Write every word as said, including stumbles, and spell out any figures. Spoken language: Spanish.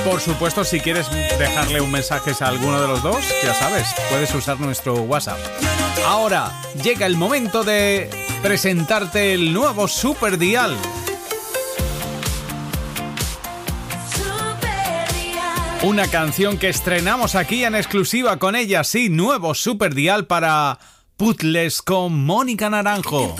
Por supuesto, si quieres dejarle un mensaje a alguno de los dos, ya sabes, puedes usar nuestro WhatsApp. Ahora llega el momento de presentarte el nuevo Super Dial. Una canción que estrenamos aquí en exclusiva con ella, sí, nuevo Super Dial para Puzzles con Mónica Naranjo.